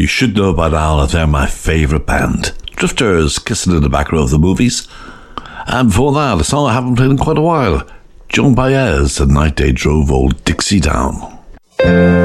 You should know by now that they're my favourite band. Drifters, Kissing in the Back Row of the Movies. And before that, a song I haven't played in quite a while, Joan Baez, The Night They Drove Old Dixie Down.